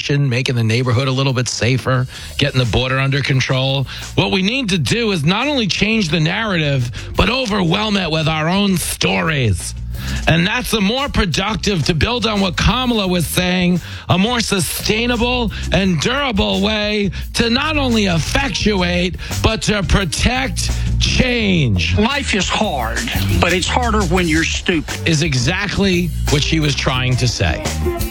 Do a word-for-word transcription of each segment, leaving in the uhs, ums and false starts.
solution, making the neighborhood a little bit safer, getting the border under control. What we need to do is not only change the narrative, but overwhelm it with our own stories. And that's a more productive, to build on what Kamala was saying, a more sustainable and durable way to not only effectuate, but to protect change. Life is hard, but it's harder when you're stupid. Is exactly what she was trying to say.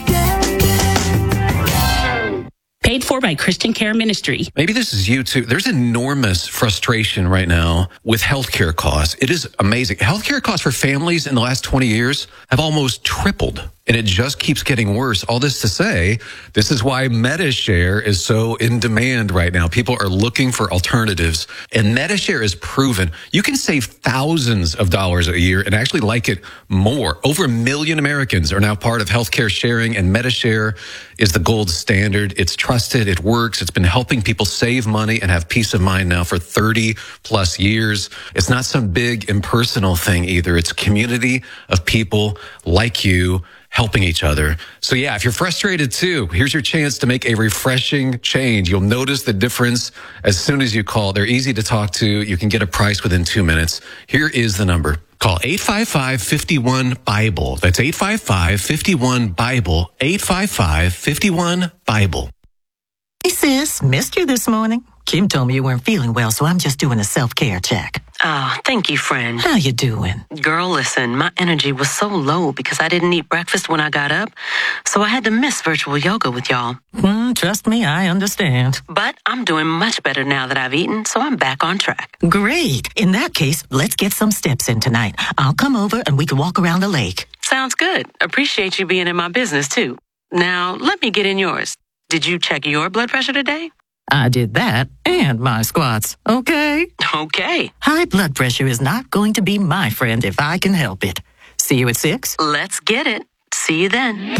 Paid for by Christian Care Ministry. Maybe this is you too. There's enormous frustration right now with healthcare costs. It is amazing. Healthcare costs for families in the last twenty years have almost tripled. And it just keeps getting worse. All this to say, this is why MediShare is so in demand right now. People are looking for alternatives. And MediShare is proven you can save thousands of dollars a year and actually like it more. Over a million Americans are now part of healthcare sharing, and MediShare is the gold standard. It's trusted. It works. It's been helping people save money and have peace of mind now for thirty plus years. It's not some big impersonal thing either. It's a community of people like you helping each other. So yeah, if you're frustrated too, here's your chance to make a refreshing change. You'll notice the difference as soon as you call. They're easy to talk to. You can get a price within two minutes. Here is the number. Call eight five five, five one, BIBLE. That's eight five five, five one, BIBLE. eight five five, five one, BIBLE. Hey sis, missed you this morning. Kim told me you weren't feeling well, so I'm just doing a self-care check. Oh, thank you, friend. How you doing? Girl, listen, my energy was so low because I didn't eat breakfast when I got up, so I had to miss virtual yoga with y'all. Mm, trust me, I understand. But I'm doing much better now that I've eaten, so I'm back on track. Great. In that case, let's get some steps in tonight. I'll come over and we can walk around the lake. Sounds good. Appreciate you being in my business, too. Now, let me get in yours. Did you check your blood pressure today? I did that and my squats, okay? Okay. High blood pressure is not going to be my friend if I can help it. See you at six? Let's get it. See you then.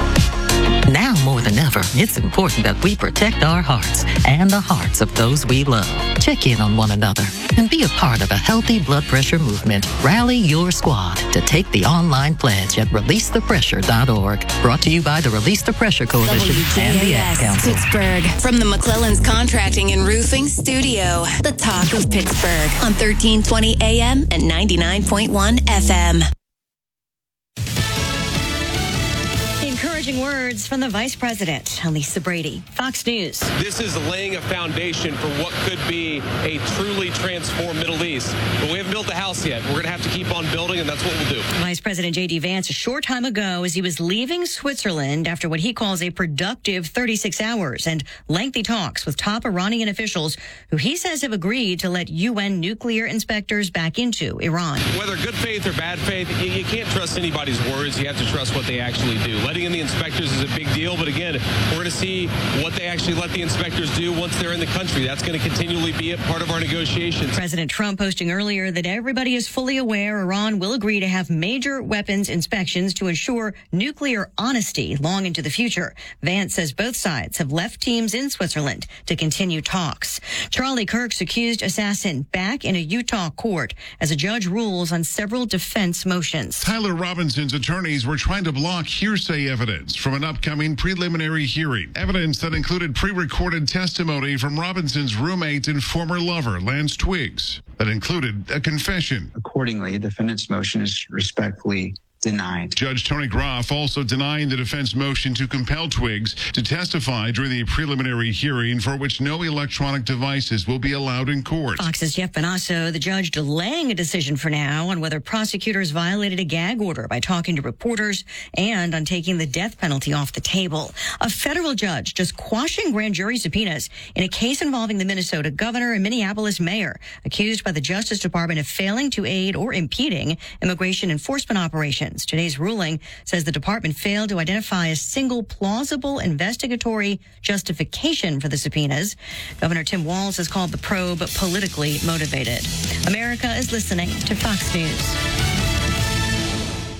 Now more than ever, it's important that we protect our hearts and the hearts of those we love. Check in on one another and be a part of a healthy blood pressure movement. Rally your squad to take the online pledge at release the pressure dot org. Brought to you by the Release the Pressure Coalition and the Ad Council. Pittsburgh. From the McClellan's Contracting and Roofing Studio. The talk of Pittsburgh on thirteen twenty A M and ninety-nine point one F M. Encouraging words from the Vice President, Lisa Brady, Fox News. This is laying a foundation for what could be a truly transformed Middle East. But we haven't built the house yet. We're going to have to keep on building, and that's what we'll do. Vice President J D Vance a short time ago as he was leaving Switzerland after what he calls a productive thirty-six hours and lengthy talks with top Iranian officials who he says have agreed to let U N nuclear inspectors back into Iran. Whether good faith or bad faith, you, you can't trust anybody's words. You have to trust what they actually do. Letting in the inspectors is a big deal, but again, we're going to see what they actually let the inspectors do once they're in the country. That's going to continually be a part of our negotiations. President Trump posting earlier that everybody is fully aware Iran will agree to have major weapons inspections to ensure nuclear honesty long into the future. Vance says both sides have left teams in Switzerland to continue talks. Charlie Kirk's accused assassin back in a Utah court as a judge rules on several defense motions. Tyler Robinson's attorneys were trying to block hearsay evidence from an upcoming preliminary hearing. Evidence that included pre-recorded testimony from Robinson's roommate and former lover, Lance Twiggs, that included a confession. Accordingly, the defendant's motion is respectfully denied. Judge Tony Groff also denying the defense motion to compel Twiggs to testify during the preliminary hearing for which no electronic devices will be allowed in court. Fox's Jeff Benasso, the judge delaying a decision for now on whether prosecutors violated a gag order by talking to reporters and on taking the death penalty off the table. A federal judge just quashing grand jury subpoenas in a case involving the Minnesota governor and Minneapolis mayor, accused by the Justice Department of failing to aid or impeding immigration enforcement operations. Today's ruling says the department failed to identify a single plausible investigatory justification for the subpoenas. Governor Tim Walz has called the probe politically motivated. America is listening to Fox News.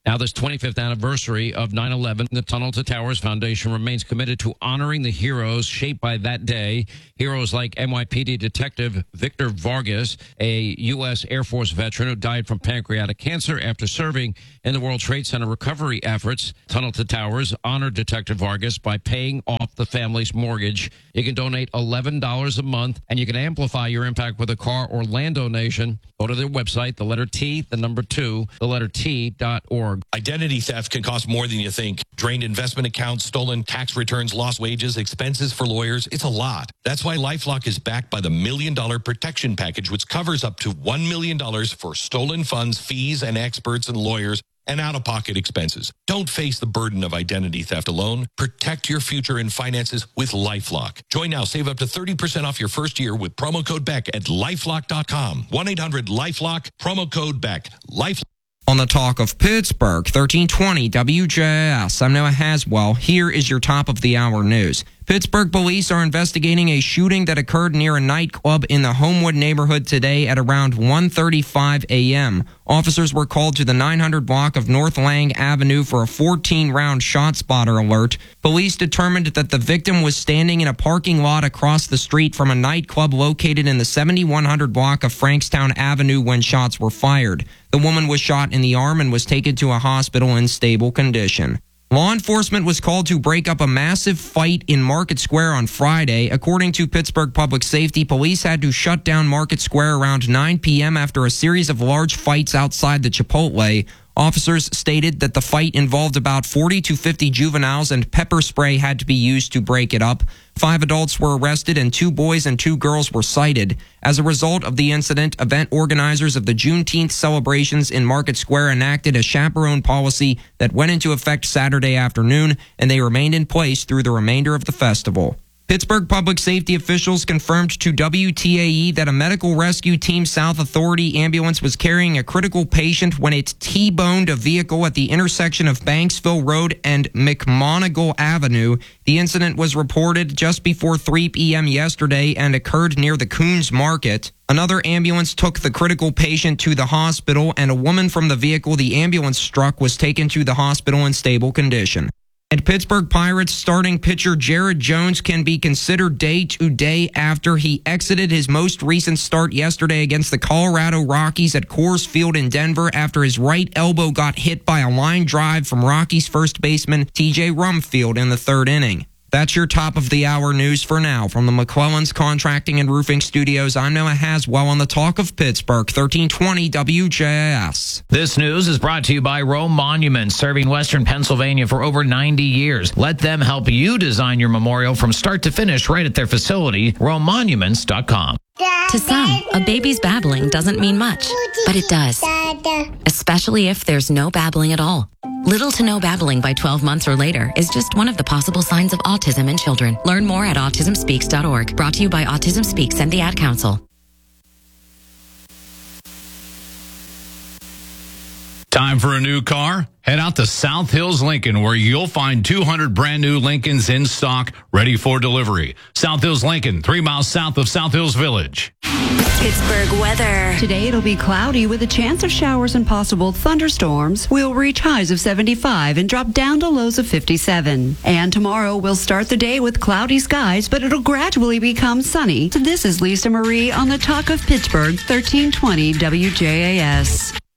Now, this twenty-fifth anniversary of nine eleven, the Tunnel to Towers Foundation remains committed to honoring the heroes shaped by that day. Heroes like N Y P D Detective Victor Vargas, a U S Air Force veteran who died from pancreatic cancer after serving in the World Trade Center recovery efforts. Tunnel to Towers honored Detective Vargas by paying off the family's mortgage. You can donate eleven dollars a month, and you can amplify your impact with a car or land donation. Go to their website, the letter T, the number two, the letter T dot org. Identity theft can cost more than you think. Drained investment accounts, stolen tax returns, lost wages, expenses for lawyers. It's a lot. That's why LifeLock is backed by the Million Dollar Protection Package, which covers up to one million dollars for stolen funds, fees, and experts and lawyers, and out-of-pocket expenses. Don't face the burden of identity theft alone. Protect your future and finances with LifeLock. Join now. Save up to thirty percent off your first year with promo code Beck at lifelock dot com. one eight hundred LifeLock, promo code Beck. LifeLock. On the Talk of Pittsburgh, thirteen twenty W J S. I'm Noah Haswell. Here is your top of the hour news. Pittsburgh police are investigating a shooting that occurred near a nightclub in the Homewood neighborhood today at around one thirty-five a.m. Officers were called to the nine hundred block of North Lang Avenue for a fourteen round shot spotter alert. Police determined that the victim was standing in a parking lot across the street from a nightclub located in the seventy-one hundred block of Frankstown Avenue when shots were fired. The woman was shot in the arm and was taken to a hospital in stable condition. Law enforcement was called to break up a massive fight in Market Square on Friday. According to Pittsburgh Public Safety, police had to shut down Market Square around nine p.m. after a series of large fights outside the Chipotle. Officers stated that the fight involved about forty to fifty juveniles and pepper spray had to be used to break it up. Five adults were arrested and two boys and two girls were cited. As a result of the incident, event organizers of the Juneteenth celebrations in Market Square enacted a chaperone policy that went into effect Saturday afternoon, and they remained in place through the remainder of the festival. Pittsburgh Public Safety officials confirmed to W T A E that a medical rescue Team South Authority ambulance was carrying a critical patient when it T-boned a vehicle at the intersection of Banksville Road and McMonigle Avenue. The incident was reported just before three p.m. yesterday and occurred near the Coons Market. Another ambulance took the critical patient to the hospital, and a woman from the vehicle the ambulance struck was taken to the hospital in stable condition. And Pittsburgh Pirates starting pitcher Jared Jones can be considered day to day after he exited his most recent start yesterday against the Colorado Rockies at Coors Field in Denver after his right elbow got hit by a line drive from Rockies first baseman T J Rumfield in the third inning. That's your top of the hour news for now. From the McClellan's Contracting and Roofing Studios, I'm Noah Haswell on the Talk of Pittsburgh, thirteen twenty W J S. This news is brought to you by Rome Monuments, serving Western Pennsylvania for over ninety years. Let them help you design your memorial from start to finish right at their facility, rome monuments dot com. To some, a baby's babbling doesn't mean much, but it does. Especially if there's no babbling at all. Little to no babbling by twelve months or later is just one of the possible signs of autism in children. Learn more at autism speaks dot org. Brought to you by Autism Speaks and the Ad Council. Time for a new car? Head out to South Hills Lincoln, where you'll find two hundred brand new Lincolns in stock, ready for delivery. South Hills Lincoln, three miles south of South Hills Village. Pittsburgh weather. Today it'll be cloudy with a chance of showers and possible thunderstorms. We'll reach highs of seventy-five and drop down to lows of fifty-seven. And tomorrow we'll start the day with cloudy skies, but it'll gradually become sunny. So this is Lisa Marie on the Talk of Pittsburgh, thirteen twenty W J A S.